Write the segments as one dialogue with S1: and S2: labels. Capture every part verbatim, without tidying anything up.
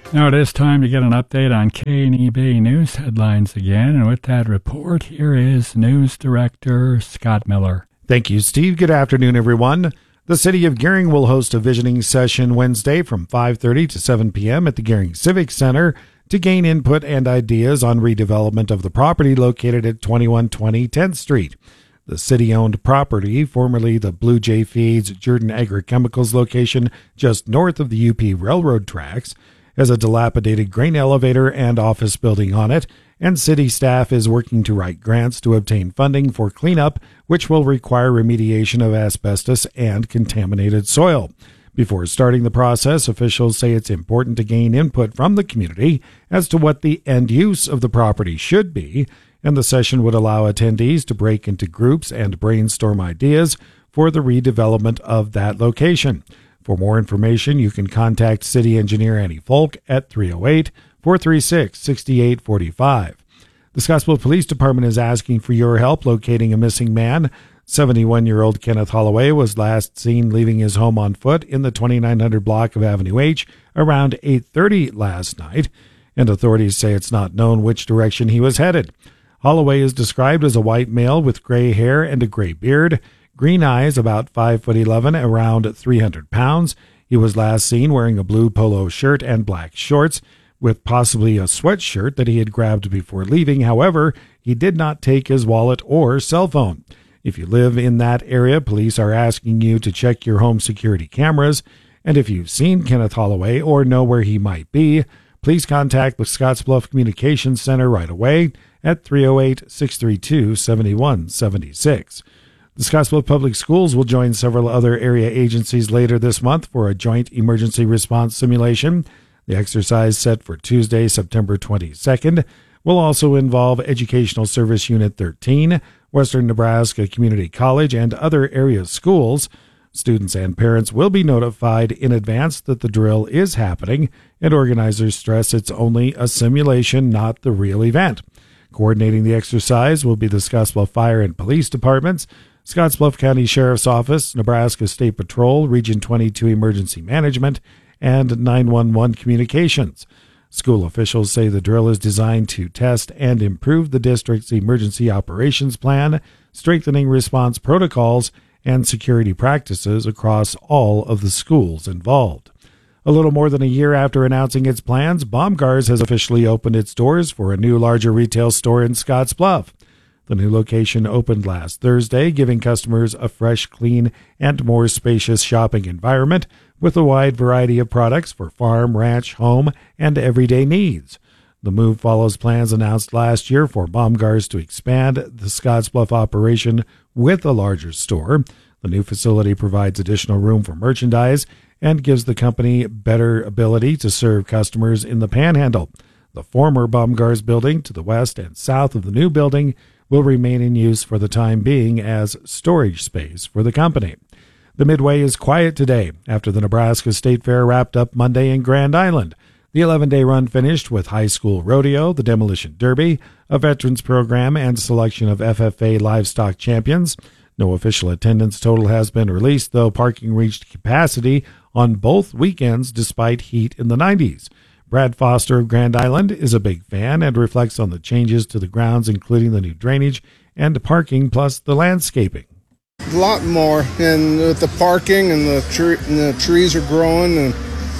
S1: Now it is time to get an update on K and E Bay News headlines again. And with that report, here is News Director Scott Miller.
S2: Thank you, Steve. Good afternoon, everyone. The City of Gering will host a visioning session Wednesday from five thirty to seven p.m. at the Gering Civic Center to gain input and ideas on redevelopment of the property located at twenty-one twenty tenth Street. The city-owned property, formerly the Blue Jay Feeds Jordan Agrochemicals location just north of the U P Railroad tracks, has a dilapidated grain elevator and office building on it, and city staff is working to write grants to obtain funding for cleanup, which will require remediation of asbestos and contaminated soil. Before starting the process, officials say it's important to gain input from the community as to what the end use of the property should be, and the session would allow attendees to break into groups and brainstorm ideas for the redevelopment of that location. For more information, you can contact City Engineer Annie Folk at three oh eight, four three six, six eight four five. The Scottsbluff Police Department is asking for your help locating a missing man. seventy-one-year-old Kenneth Holloway was last seen leaving his home on foot in the twenty-nine hundred block of Avenue H around eight thirty last night, and authorities say it's not known which direction he was headed. Holloway is described as a white male with gray hair and a gray beard, green eyes, about five foot eleven, around three hundred pounds. He was last seen wearing a blue polo shirt and black shorts, with possibly a sweatshirt that he had grabbed before leaving. However, he did not take his wallet or cell phone. If you live in that area, police are asking you to check your home security cameras, and if you've seen Kenneth Holloway or know where he might be, please contact the Scottsbluff Communications Center right away at three oh eight, six three two, seven one seven six. The Scottsbluff Public Schools will join several other area agencies later this month for a joint emergency response simulation. The exercise, set for Tuesday, September twenty-second, will also involve Educational Service Unit thirteen, Western Nebraska Community College, and other area schools. Students and parents will be notified in advance that the drill is happening, and organizers stress it's only a simulation, not the real event. Coordinating the exercise will be the Scottsbluff Fire and Police Departments, Scottsbluff County Sheriff's Office, Nebraska State Patrol, Region twenty-two Emergency Management, and nine one one Communications. School officials say the drill is designed to test and improve the district's emergency operations plan, strengthening response protocols and security practices across all of the schools involved. A little more than a year after announcing its plans, Baumgars has officially opened its doors for a new, larger retail store in Scottsbluff. The new location opened last Thursday, giving customers a fresh, clean, and more spacious shopping environment with a wide variety of products for farm, ranch, home, and everyday needs. The move follows plans announced last year for Baumgars to expand the Scottsbluff operation with a larger store. The new facility provides additional room for merchandise and gives the company better ability to serve customers in the Panhandle. The former Baumgars building to the west and south of the new building will remain in use for the time being as storage space for the company. The Midway is quiet today after the Nebraska State Fair wrapped up Monday in Grand Island. The eleven-day run finished with high school rodeo, the demolition derby, a veterans program, and selection of F F A livestock champions. No official attendance total has been released, though parking reached capacity on both weekends despite heat in the nineties. Brad Foster of Grand Island is a big fan and reflects on the changes to the grounds, including the new drainage and parking, plus the landscaping.
S3: A lot more, and with the parking and the, tree, and the trees are growing, and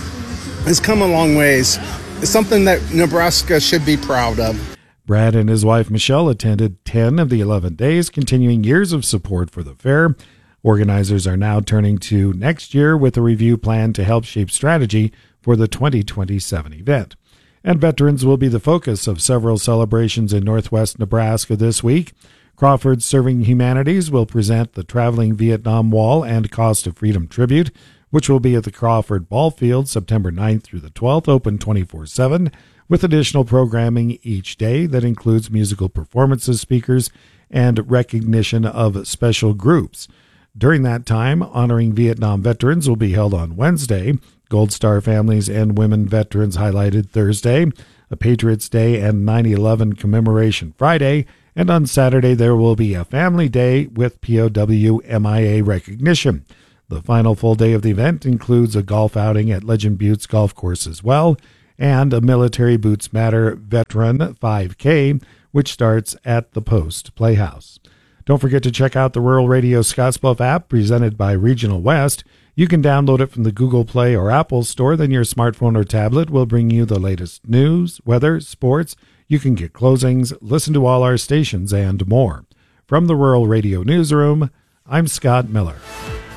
S3: it's come a long ways. It's something that Nebraska should be proud of.
S2: Brad and his wife Michelle attended ten of the eleven days, continuing years of support for the fair. Organizers are now turning to next year with a review plan to help shape strategy for the twenty twenty-seven event. And veterans will be the focus of several celebrations in northwest Nebraska this week. Crawford Serving Humanities will present the Traveling Vietnam Wall and Cost of Freedom Tribute, which will be at the Crawford Ball Field September ninth through the twelfth, open twenty-four seven, with additional programming each day that includes musical performances, speakers, and recognition of special groups. During that time, honoring Vietnam veterans will be held on Wednesday, Gold Star families and women veterans highlighted Thursday, a Patriots Day and nine eleven commemoration Friday, and on Saturday there will be a family day with P O W M I A recognition. The final full day of the event includes a golf outing at Legend Buttes Golf Course as well, and a Military Boots Matter Veteran five K, which starts at the Post Playhouse. Don't forget to check out the Rural Radio Scottsbluff app presented by Regional West. You can download it from the Google Play or Apple Store. Then your smartphone or tablet will bring you the latest news, weather, sports. You can get closings, listen to all our stations, and more. From the Rural Radio Newsroom, I'm Scott Miller.